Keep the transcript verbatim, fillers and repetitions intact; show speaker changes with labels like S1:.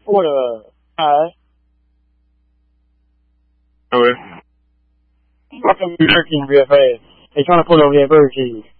S1: Order. Hi.
S2: Okay.
S1: Welcome to Turkey real fast. They trying to pull over that Burger King.